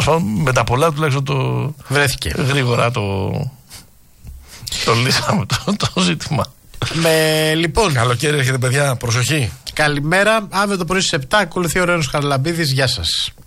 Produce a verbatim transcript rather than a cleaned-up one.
Τέλος πάντων, με τα πολλά τουλάχιστον το. Βρέθηκε. Γρήγορα το. Το λύσαμε το, το ζήτημα. Με, λοιπόν. Καλοκαίρι έρχεται, παιδιά, προσοχή. Καλημέρα. Αύριο το πρωί στις επτά ακολουθεί ο Ρέωνος Χαραλαμπίδης. Γεια σας.